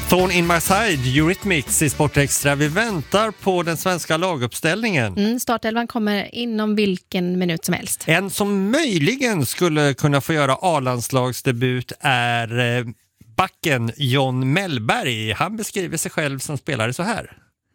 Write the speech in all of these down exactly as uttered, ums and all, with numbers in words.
Thorn in my side, Eurythmics i Sportextra. Vi väntar på den svenska laguppställningen. Mm, startelvan kommer inom vilken minut som helst. En som möjligen skulle kunna få göra A-landslagsdebut är eh, backen John Mellberg. Han beskriver sig själv som spelare så här.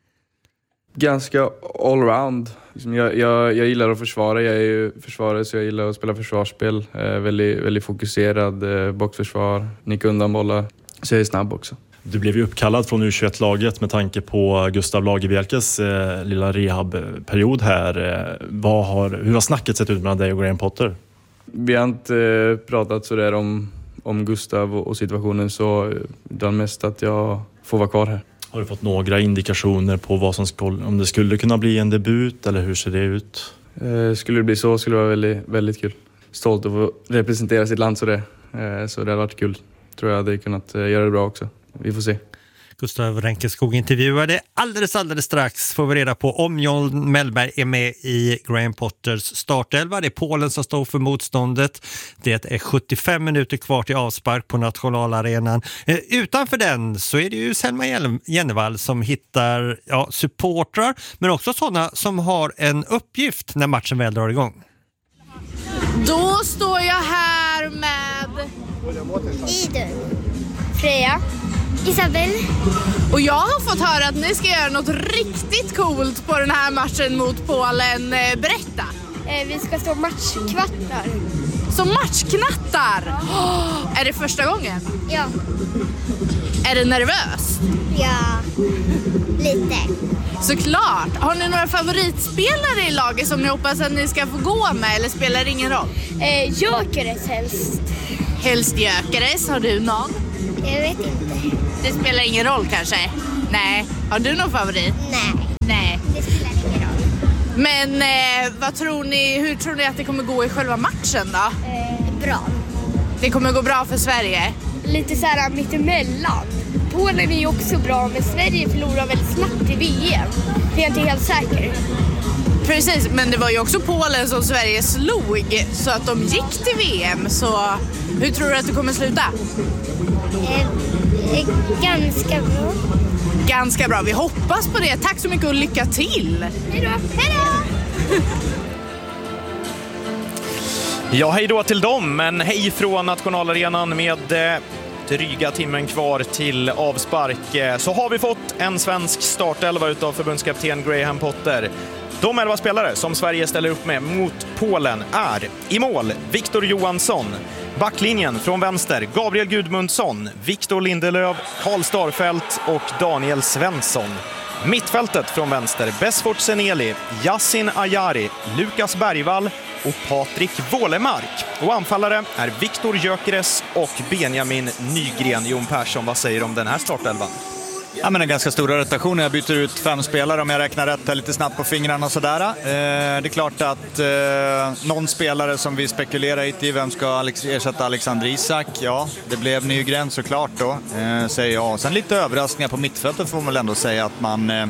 Ganska allround. Jag, jag, jag gillar att försvara. Jag är ju försvarare så jag gillar att spela försvarsspel. Eh, väldigt, väldigt fokuserad. Eh, boxförsvar, nicka undan bollar. Så jag är snabb också. Du blev ju uppkallad från U tjugoett-laget med tanke på Gustav Lagerbielkes eh, lilla rehabperiod här. Eh, vad har, hur har snacket sett ut mellan dig och Graham Potter? Vi har inte eh, pratat så där om, om Gustav och, och situationen så eh, det är mest att jag får vara kvar här. Har du fått några indikationer på vad som skulle, om det skulle kunna bli en debut eller hur ser det ut? Eh, skulle det bli så skulle det vara väldigt, väldigt kul. Stolt att få representera sitt land så det. Eh, så det har varit kul. Tror jag hade kunnat eh, göra det bra också. Vi får se. Gustav Ränkeskog intervjuade alldeles alldeles strax får vi reda på om John Mellberg är med i Graham Potters startelva. Det är Polen som står för motståndet. Det är sjuttiofem minuter kvar till avspark på nationalarenan. Eh, utanför den så är det ju Selma Jennevall som hittar ja, supportrar men också sådana som har en uppgift när matchen väl drar igång. Då står jag här med Idun, Freja, Isabel. Och jag har fått höra att ni ska göra något riktigt coolt på den här matchen mot Polen. Berätta. Eh, vi ska stå matchkvattar. Som matchknattar? Oh, är det första gången? Ja. Är det nervöst? Ja, lite. Såklart. Har ni några favoritspelare i laget som ni hoppas att ni ska få gå med eller spelar det ingen roll? Eh, Jökeres helst. Helst Jökeres. Har du någon? Jag vet inte. Det spelar ingen roll kanske? Nej. Har du någon favorit? Nej. Nej. Det spelar ingen roll. Men eh, vad tror ni, hur tror ni att det kommer gå i själva matchen då? Eh, bra. Det kommer gå bra för Sverige? Lite så här mittemellan. Polen är ju också bra, men Sverige förlorar väldigt snabbt i V M. Det är jag inte helt säker. Precis, men det var ju också Polen som Sverige slog så att de gick till V M. Så hur tror du att det kommer sluta? Eh, eh, ganska bra. Ganska bra, vi hoppas på det. Tack så mycket och lycka till! Hej då! Hej då! Ja, hej då till dem, men hej från nationalarenan med eh, dryga timmen kvar till avspark. Eh, så har vi fått en svensk startelva utav förbundskapten Graham Potter. De elva spelare som Sverige ställer upp med mot Polen är i mål Victor Johansson, backlinjen från vänster Gabriel Gudmundsson, Victor Lindelöf, Karl Starfelt och Daniel Svensson. Mittfältet från vänster Besfort Seneli, Yassin Ayari, Lukas Bergvall och Patrik Wålemark. Och anfallare är Viktor Gyökeres och Benjamin Nygren. Jon Persson, vad säger du om den här startelvan? Ja, men en ganska stora rotation. Jag byter ut fem spelare om jag räknar rätt lite snabbt på fingrarna och sådär. Eh, det är klart att eh, någon spelare som vi spekulerar i vem ska Alex, ersätta Alexander Isak. Ja, det blev Nygren såklart då, eh, säger jag. Sen lite överraskningar på mittfältet får man väl ändå säga att man eh,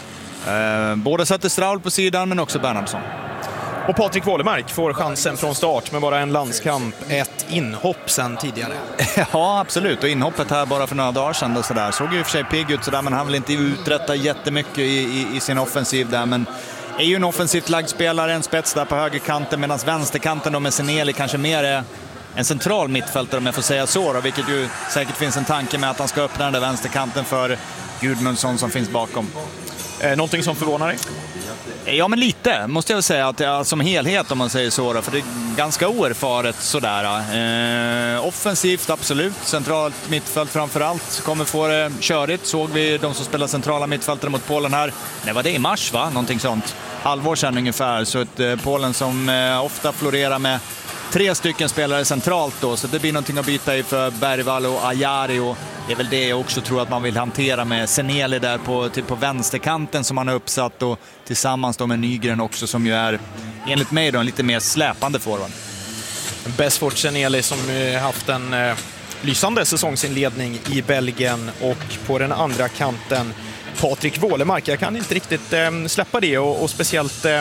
eh, både sätter Straul på sidan men också Bernhardsson. Och Patrik Wålemark får chansen från start med bara en landskamp, ett inhopp sen tidigare. Ja, absolut. Och inhoppet här bara för några dagar sedan och sådär. Såg ju i och för sig pigg ut sådär, men han vill inte uträtta jättemycket i, i, i sin offensiv där. Men är ju en offensivt lagd spelare, en spets där på högerkanten, medan vänsterkanten då med Seneli kanske mer är en central mittfältare om jag får säga så då, vilket ju säkert finns en tanke med att han ska öppna den där vänsterkanten för Gudmundsson som finns bakom. Eh, någonting som förvånar dig? Ja, men lite måste jag väl säga att jag, som helhet om man säger så då, för det är ganska oerfaret sådär. Eh, offensivt absolut, centralt mittfält framförallt kommer få det körigt. Såg vi de som spelar centrala mittfältare mot Polen här, det var det i mars va? Någonting sånt, halvår sedan ungefär. Så ett eh, Polen som eh, ofta florerar med tre stycken spelare centralt då, så det blir någonting att byta i för Bergvall och Ayari, och det är väl det jag också tror att man vill hantera med Seneli där på, typ på vänsterkanten som man har uppsatt, och tillsammans då med Nygren också som ju är enligt mig då en lite mer släpande forward. Besfort Seneli som haft en eh, lysande säsongsinledning i Belgien, och på den andra kanten Patrik Wålemark. Jag kan inte riktigt eh, släppa det, och, och speciellt eh,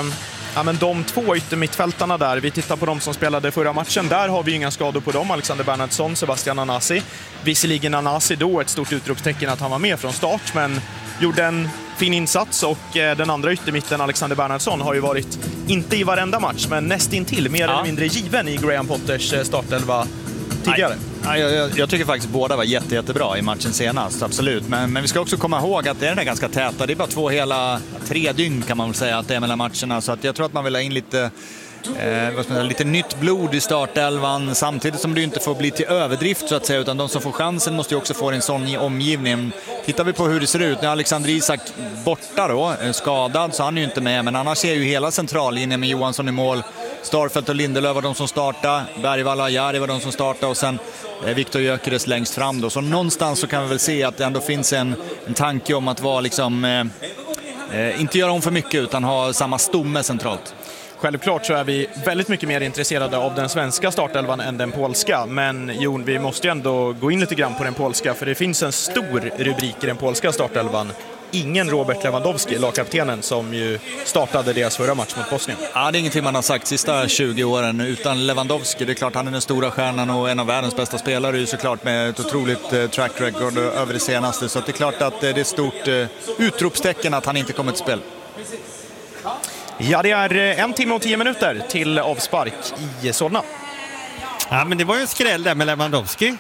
Ja, men de två yttermittfältarna där, vi tittar på de som spelade förra matchen, där har vi inga skador på dem. Alexander Bernhardsson, Sebastian Anasi. Visserligen Anasi då ett stort utropstecken att han var med från start, men gjorde en fin insats, och eh, den andra yttermitten, Alexander Bernhardsson, har ju varit, inte i varenda match, men nästintill mer ja. eller mindre given i Graham Potters startelva tidigare. Nej, jag, jag, jag tycker faktiskt båda var jätte, jättebra i matchen senast, absolut. Men, men vi ska också komma ihåg att det är ganska täta. Det är bara två hela, tre dygn kan man väl säga att det är mellan matcherna. Så att jag tror att man vill ha in lite, eh, vad ska man säga, lite nytt blod i startelvan. Samtidigt som det inte får bli till överdrift så att säga. Utan de som får chansen måste ju också få en sån omgivning. Tittar vi på hur det ser ut. När Alexander Isak borta då, skadad, så han är ju inte med. Men annars är ju hela centrallinjen med Johansson i mål. Starfelt och Lindelöf var de som startade, Bergvall och Jari var de som startade, och sen eh, Viktor Gyökeres längst fram då. Så någonstans så kan vi väl se att det ändå finns en, en tanke om att vara liksom, eh, eh, inte göra om för mycket utan ha samma stomme centralt. Självklart så är vi väldigt mycket mer intresserade av den svenska startelvan än den polska, men Jon, vi måste ju ändå gå in lite grann på den polska, för det finns en stor rubrik i den polska startelvan. Ingen Robert Lewandowski, lagkaptenen, som ju startade deras förra match mot Bosnien. Ja, det är ingenting man har sagt sista tjugo åren. Utan Lewandowski, det är klart han är den stora stjärnan och en av världens bästa spelare, ju såklart med ett otroligt eh, track record över det senaste. Så det är klart att eh, det är ett stort eh, utropstecken att han inte kommer till spel. Ja, det är en timme och tio minuter till avspark i Solna. Ja, men det var ju en skräll där med Lewandowski.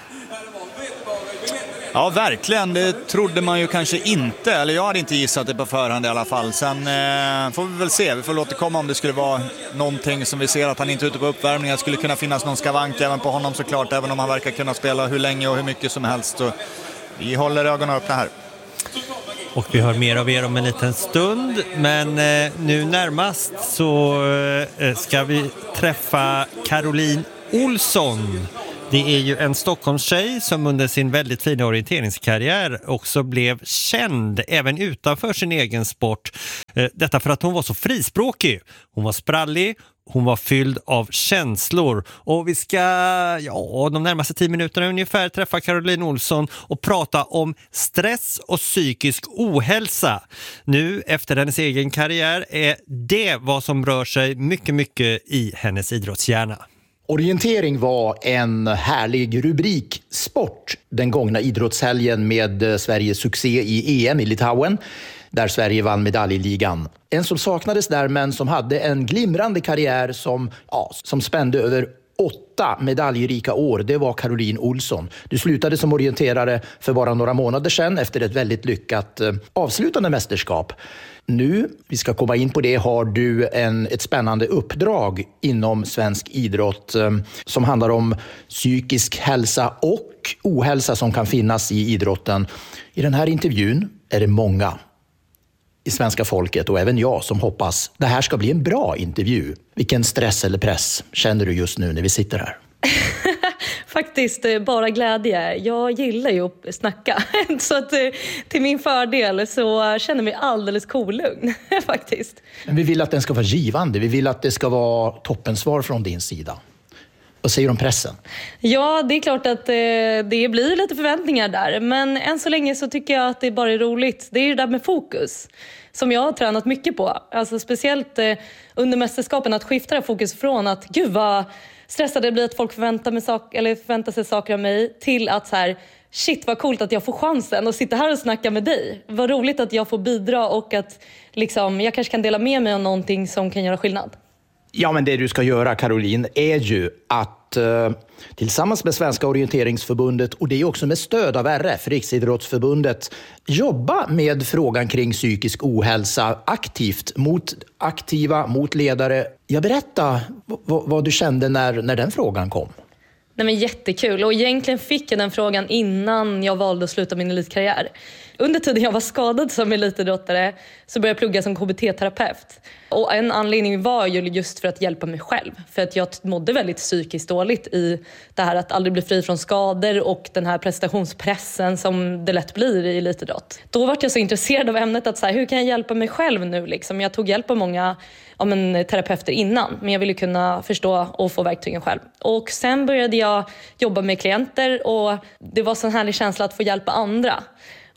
Ja, verkligen. Det trodde man ju kanske inte. Eller jag hade inte gissat det på förhand i alla fall. Sen eh, får vi väl se. Vi får låta komma om det skulle vara någonting som vi ser att han inte är ute på uppvärmning. Det skulle kunna finnas någon skavank även på honom såklart. Även om han verkar kunna spela hur länge och hur mycket som helst. Så vi håller ögonen öppna här. Och vi hör mer av er om en liten stund. Men eh, nu närmast så eh, ska vi träffa Caroline Olsson. Det är ju en Stockholmstjej som under sin väldigt fina orienteringskarriär också blev känd även utanför sin egen sport. Detta för att hon var så frispråkig. Hon var sprallig, hon var fylld av känslor. Och vi ska, ja, de närmaste tio minuterna ungefär träffa Caroline Olsson och prata om stress och psykisk ohälsa. Nu efter hennes egen karriär är det vad som rör sig mycket, mycket i hennes idrottshjärna. Orientering var en härlig rubrik. Sport den gångna idrottshelgen med Sveriges succé i E M i Litauen, där Sverige vann medaljligan. En som saknades där, men som hade en glimrande karriär som, ja, som spände över åtta medaljrika år, det var Caroline Olsson. Du slutade som orienterare för bara några månader sedan efter ett väldigt lyckat eh, avslutande mästerskap. Nu, vi ska komma in på det, har du en, ett spännande uppdrag inom svensk idrott eh, som handlar om psykisk hälsa och ohälsa som kan finnas i idrotten. I den här intervjun är det många i svenska folket och även jag som hoppas det här ska bli en bra intervju. Vilken stress eller press känner du just nu när vi sitter här? Faktiskt bara glädje. Jag gillar ju att snacka. Så att till min fördel så känner mig alldeles kolugn faktiskt. Men vi vill att den ska vara givande. Vi vill att det ska vara toppensvar från din sida. Vad säger du om pressen? Ja, det är klart att eh, det blir lite förväntningar där. Men än så länge så tycker jag att det bara är roligt. Det är ju det där med fokus som jag har tränat mycket på. Alltså speciellt eh, under mästerskapen att skifta fokus från att gud vad stressade det blir att folk förväntar, mig sak- eller förväntar sig saker av mig till att så här, shit vad coolt att jag får chansen att sitta här och snacka med dig. Vad roligt att jag får bidra och att liksom, jag kanske kan dela med mig av någonting som kan göra skillnad. Ja, men det du ska göra, Caroline, är ju att eh, tillsammans med Svenska orienteringsförbundet och det är också med stöd av R F, Riksidrottsförbundet, jobba med frågan kring psykisk ohälsa aktivt mot aktiva, mot ledare. Jag berättar v- v- vad du kände när, när den frågan kom. Nej, men jättekul. Och egentligen fick jag den frågan innan jag valde att sluta min elitkarriär. Under tiden jag var skadad som elitidrottare så började jag plugga som K B T-terapeut. Och en anledning var ju just för att hjälpa mig själv. För att jag mådde väldigt psykiskt dåligt i det här att aldrig bli fri från skador och den här prestationspressen som det lätt blir i elitidrott. Då var jag så intresserad av ämnet att så här, hur kan jag hjälpa mig själv nu? Liksom? Jag tog hjälp av många ja, men, terapeuter innan, men jag ville kunna förstå och få verktygen själv. Och sen började jag jobba med klienter och det var så en härlig känsla att få hjälpa andra.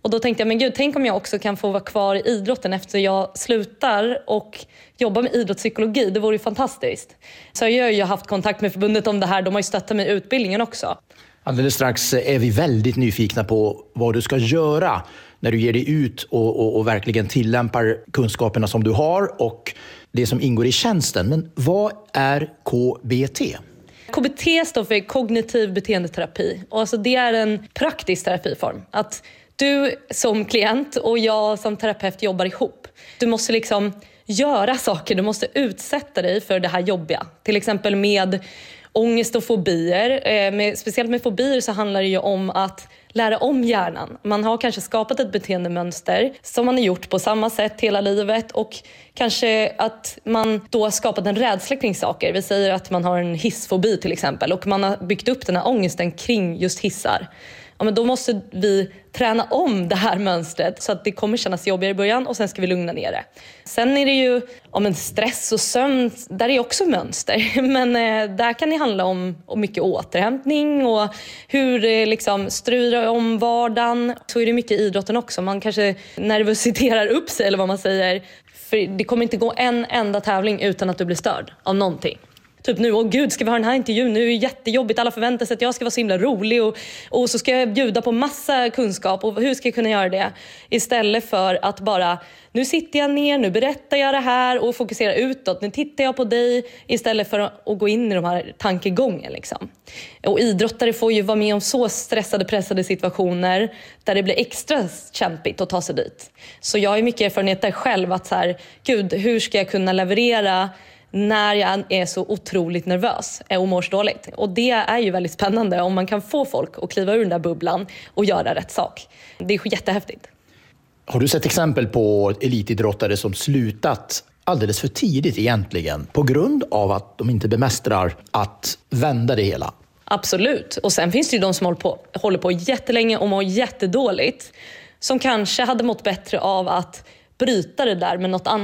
Och då tänkte jag, men gud, tänk om jag också kan få vara kvar i idrotten efter jag slutar och jobba med idrottspsykologi. Det vore ju fantastiskt. Så jag har ju haft kontakt med förbundet om det här. De har ju stöttat mig i utbildningen också. Alldeles strax är vi väldigt nyfikna på vad du ska göra när du ger dig ut och, och, och verkligen tillämpar kunskaperna som du har och det som ingår i tjänsten. Men vad är K B T? K B T står för kognitiv beteendeterapi. Och alltså det är en praktisk terapiform. Att du som klient och jag som terapeut jobbar ihop. Du måste liksom göra saker, du måste utsätta dig för det här jobbiga. Till exempel med ångest och fobier. Eh, med, speciellt med fobier så handlar det ju om att lära om hjärnan. Man har kanske skapat ett beteendemönster som man har gjort på samma sätt hela livet och kanske att man då har skapat en rädsla kring saker. Vi säger att man har en hissfobi till exempel och man har byggt upp den här ångesten kring just hissar. Ja, men då måste vi träna om det här mönstret så att det kommer kännas jobbigare i början och sen ska vi lugna ner det. Sen är det ju om en stress och sömn, där är också mönster. Men eh, där kan det handla om, om mycket återhämtning och hur eh, liksom styra om vardagen. Så är det mycket i idrotten också. Man kanske nervositerar upp sig eller vad man säger. För det kommer inte gå en enda tävling utan att du blir störd av någonting. Typ nu, åh gud, ska vi ha den här intervjun? Nu är det jättejobbigt, alla förväntar sig att jag ska vara så himla rolig och, och så ska jag bjuda på massa kunskap och hur ska jag kunna göra det? Istället för att bara, nu sitter jag ner, nu berättar jag det här och fokuserar utåt. Nu tittar jag på dig istället för att gå in i de här tankegången liksom. Och idrottare får ju vara med om så stressade, pressade situationer där det blir extra kämpigt att ta sig dit. Så jag har ju mycket erfarenhet där själv att så här, gud, hur ska jag kunna leverera när jag är så otroligt nervös och mår dåligt. Och det är ju väldigt spännande om man kan få folk att kliva ur den där bubblan och göra rätt sak. Det är jättehäftigt. Har du sett exempel på elitidrottare som slutat alldeles för tidigt egentligen på grund av att de inte bemästrar att vända det hela? Absolut. Och sen finns det ju de som håller på, håller på jättelänge och mår jättedåligt som kanske hade mått bättre av att bryta det där med något annat.